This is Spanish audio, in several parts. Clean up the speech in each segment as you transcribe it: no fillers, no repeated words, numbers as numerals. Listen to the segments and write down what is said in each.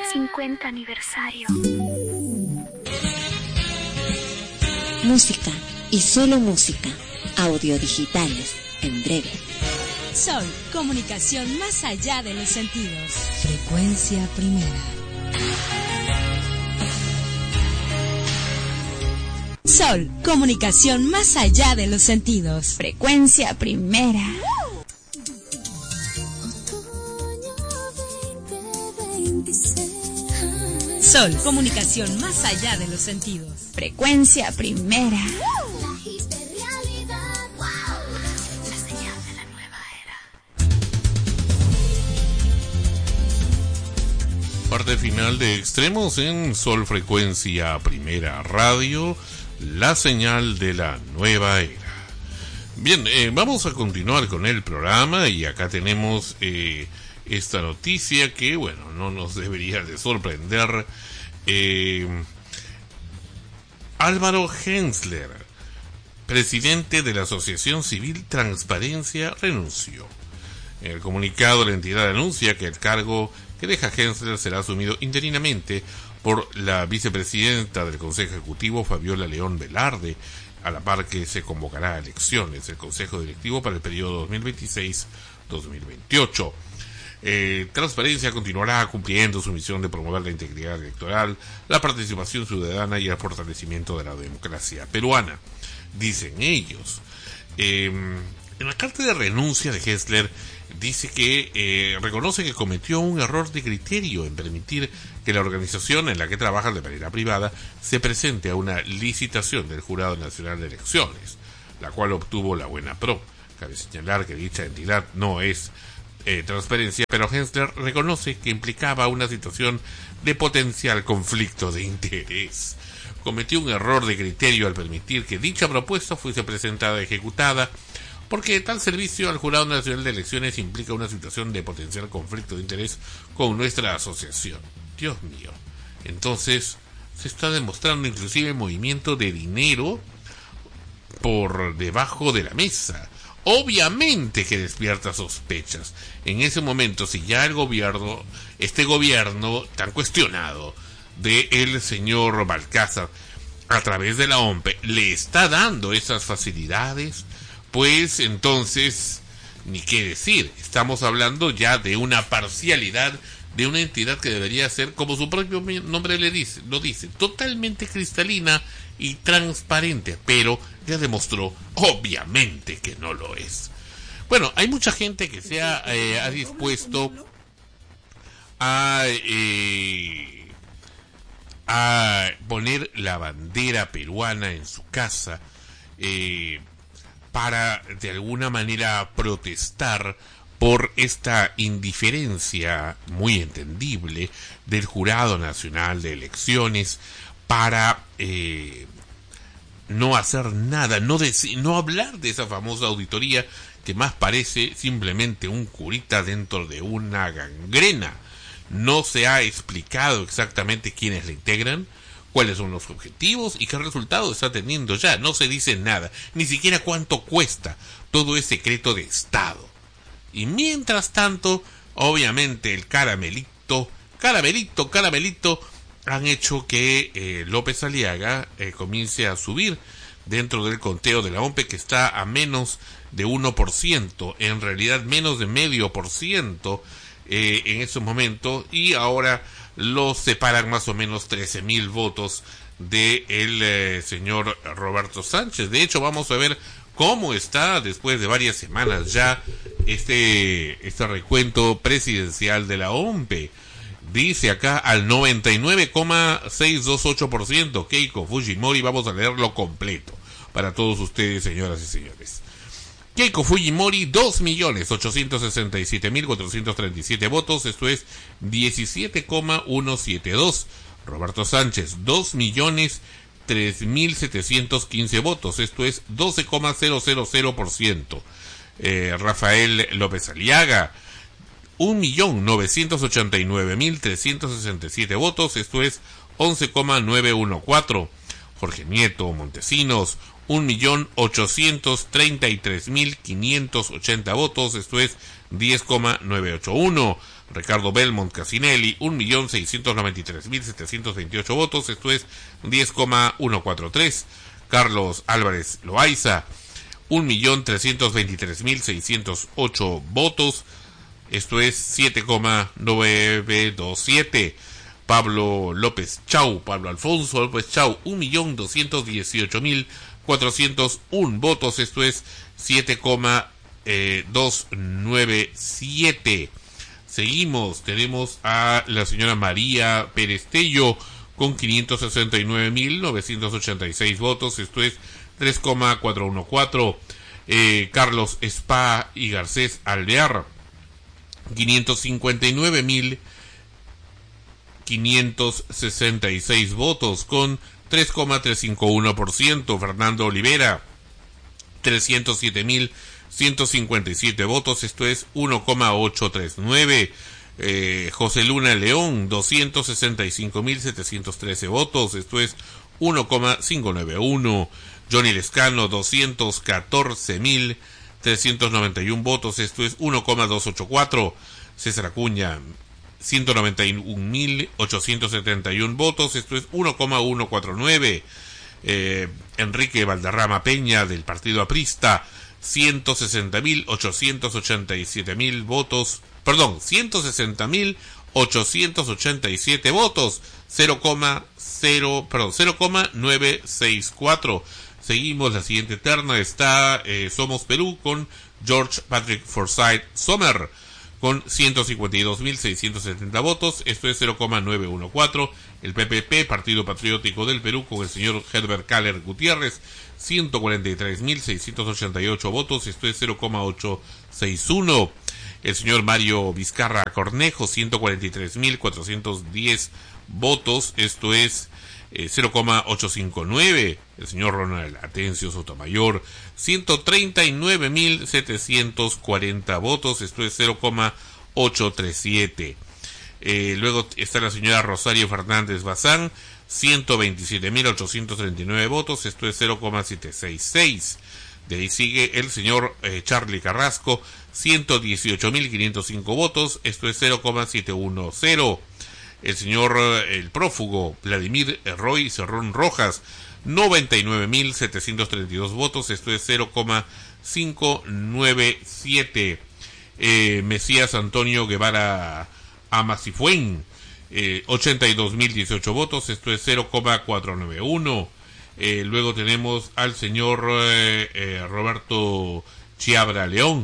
50 aniversario. Música y solo música. Audiodigitales, en breve. Sol, comunicación más allá de los sentidos. Frecuencia primera. Sol, comunicación más allá de los sentidos. Frecuencia primera. Sol, comunicación más allá de los sentidos. Frecuencia primera. Parte final de Extremos en Sol Frecuencia Primera Radio, la señal de la nueva era. Bien, vamos a continuar con el programa y acá tenemos esta noticia que, bueno, no nos debería de sorprender. Álvaro Hensler, presidente de la Asociación Civil Transparencia, renunció. En el comunicado, la entidad anuncia que el cargo que deja Hensler será asumido interinamente por la vicepresidenta del Consejo Ejecutivo, Fabiola León Velarde, a la par que se convocará a elecciones del Consejo Directivo para el periodo 2026-2028. Transparencia continuará cumpliendo su misión de promover la integridad electoral, la participación ciudadana y el fortalecimiento de la democracia peruana, dicen ellos. En la carta de renuncia de Hensler dice que reconoce que cometió un error de criterio en permitir que la organización en la que trabaja de manera privada se presente a una licitación del Jurado Nacional de Elecciones, la cual obtuvo la buena pro. Cabe señalar que dicha entidad no es Transparencia, pero Hensler reconoce que implicaba una situación de potencial conflicto de interés. Cometió un error de criterio al permitir que dicha propuesta fuese presentada y ejecutada, porque tal servicio al Jurado Nacional de Elecciones implica una situación de potencial conflicto de interés con nuestra asociación. Dios mío. Entonces, se está demostrando inclusive movimiento de dinero por debajo de la mesa. Obviamente que despierta sospechas. En ese momento, si ya el gobierno, este gobierno tan cuestionado de el señor Balcázar, a través de la OMPE, le está dando esas facilidades, pues entonces, ni qué decir, estamos hablando ya de una parcialidad de una entidad que debería ser, como su propio nombre lo dice, totalmente cristalina y transparente, pero ya demostró obviamente que no lo es. Bueno, hay mucha gente que se ha dispuesto a poner la bandera peruana en su casa, para de alguna manera protestar por esta indiferencia muy entendible del Jurado Nacional de Elecciones para no hacer nada, no hablar de esa famosa auditoría que más parece simplemente un curita dentro de una gangrena. No se ha explicado exactamente quiénes la integran, cuáles son los objetivos y qué resultados está teniendo ya. No se dice nada, ni siquiera cuánto cuesta. Todo es secreto de Estado. Y mientras tanto, obviamente el caramelito, han hecho que López Aliaga comience a subir dentro del conteo de la OMPE, que está a menos de 1%, en realidad menos de 0,5% en ese momento, y ahora los separan más o menos 13,000 votos del señor Roberto Sánchez. De hecho, vamos a ver cómo está después de varias semanas ya este recuento presidencial de la OMPE. Dice acá al 99,628% Keiko Fujimori. Vamos a leerlo completo para todos ustedes, señoras y señores. Keiko Fujimori, 2.867.437 votos, esto es 17,172. Roberto Sánchez, 2.003.715 votos, esto es 12,000%. Rafael López Aliaga, 1.989.367 votos, esto es 11,914. Jorge Nieto Montesinos, 1.833.580 votos, esto es 10,981. Ricardo Belmont Casinelli, 1.693.728 votos, esto es 10,143. Carlos Álvarez Loaiza, 1.323.608 votos, esto es 7,927. Pablo Alfonso López Chau, 1.218.401 votos, esto es 7,297. Seguimos, tenemos a la señora María Pérez Tello con 569.986 votos, esto es 3,414. Carlos Spa y Garcés Alvear, 559.566 votos con 3,351%. Fernando Olivera, 307.157 votos, esto es 1,839. José Luna León, 265.713 votos, esto es 1,591. Johnny Lescano, 214.391 votos, esto es 1,284. César Acuña, 191.871 votos, esto es 1,149. Enrique Valderrama Peña, del Partido Aprista, 160.887 votos, 160.887 votos, 0,964. Seguimos la siguiente terna, está Somos Perú con George Patrick Forsyth Sommer con 152.670 votos, esto es 0,914. El PPP, Partido Patriótico del Perú, con el señor Herbert Kaller Gutiérrez, 143.688 votos, esto es 0,861. El señor Mario Vizcarra Cornejo, 143.410 votos, esto es 0,859. El señor Ronald Atencio Sotomayor, 139.740 votos, esto es 0,837. Luego está la señora Rosario Fernández Bazán, 127.839 votos, esto es 0,766. De ahí sigue el señor Charlie Carrasco, 118.505 votos, esto es 0,710. El señor, el prófugo Vladimir Roy Cerrón Rojas, 99.732 votos, esto es 0,597. Mesías Antonio Guevara Amacifuen, 82.018 votos, esto es 0,491. Luego tenemos al señor Roberto Chiabra León,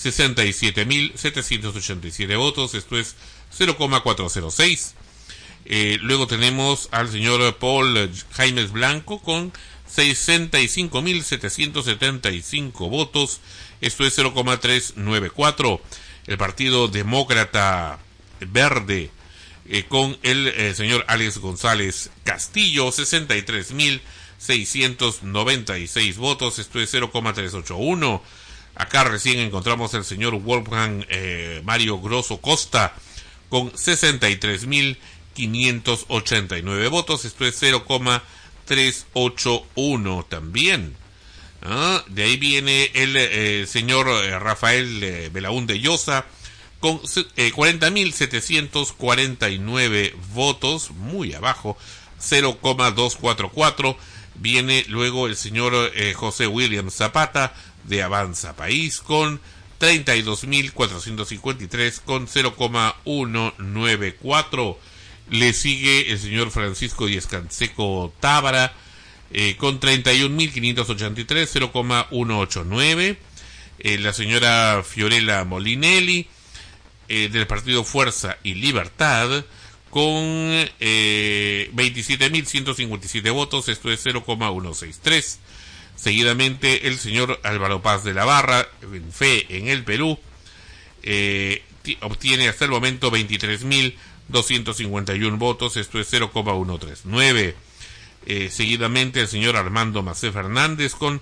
67.787 votos, esto es 0,406. Luego tenemos al señor Paul Jaimes Blanco con 65.775 votos, esto es 0,394. El Partido Demócrata Verde con el señor Alex González Castillo, 63.696 votos, esto es 0,381. Acá recién encontramos al señor Wolfgang Mario Grosso Costa con 63.589 votos, esto es 0,381 también. De ahí viene el señor Rafael Belaúnde Llosa con 40.749 votos, muy abajo, 0,244. Viene luego el señor José William Zapata de Avanza País con 32.453 con 0,194. Le sigue el señor Francisco Díaz Canseco Tábara con 31.583, 0,189. La señora Fiorella Molinelli del Partido Fuerza y Libertad con 27.157 votos, esto es 0,163. Seguidamente el señor Álvaro Paz de la Barra, en Fe en el Perú, obtiene hasta el momento 23.251 votos, esto es 0,139. Seguidamente el señor Armando Macé Fernández con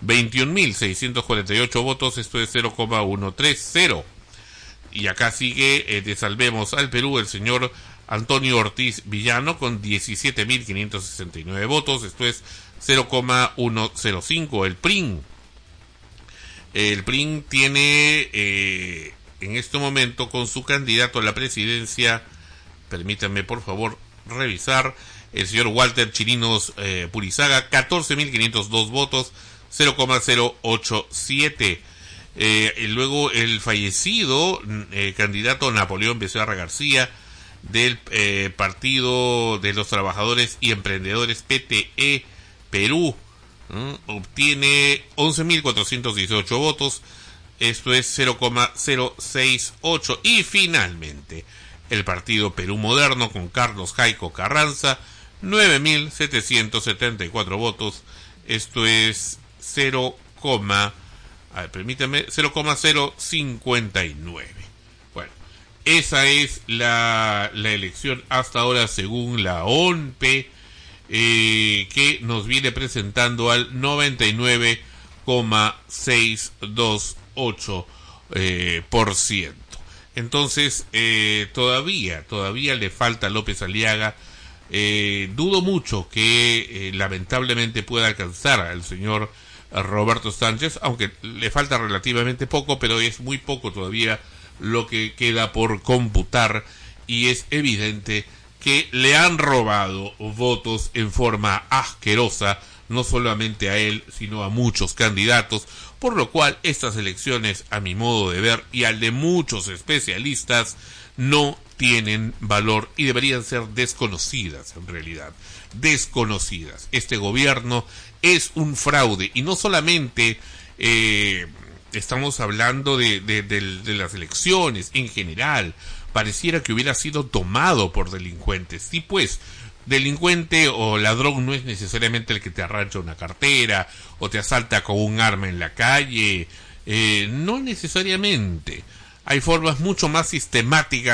21.648 votos, esto es 0,130. Y acá sigue de Salvemos al Perú el señor Antonio Ortiz Villano con 17.569 votos, esto es 0,105. El PRIN tiene en este momento con su candidato a la presidencia, permítanme por favor revisar, el señor Walter Chirinos Purizaga, 14.502 votos, 0,087. Y luego el fallecido candidato Napoleón Becerra García del Partido de los Trabajadores y Emprendedores PTE Perú, obtiene 11.418 votos, esto es 0,068. Y finalmente el Partido Perú Moderno con Carlos Jaico Carranza, 9.774 votos, esto es 0,059. Bueno, esa es la elección hasta ahora según la ONPE, que nos viene presentando al 99,628%. Entonces, todavía le falta a López Aliaga. Dudo mucho que lamentablemente pueda alcanzar al señor Roberto Sánchez, aunque le falta relativamente poco, pero es muy poco todavía lo que queda por computar, y es evidente que le han robado votos en forma asquerosa, no solamente a él, sino a muchos candidatos, por lo cual estas elecciones, a mi modo de ver y al de muchos especialistas, no tienen valor y deberían ser desconocidas, en realidad, desconocidas. Este gobierno es un fraude, y no solamente estamos hablando de las elecciones en general. Pareciera que hubiera sido tomado por delincuentes. Sí, pues, delincuente o ladrón no es necesariamente el que te arrancha una cartera o te asalta con un arma en la calle, no necesariamente. Hay formas mucho más sistemáticas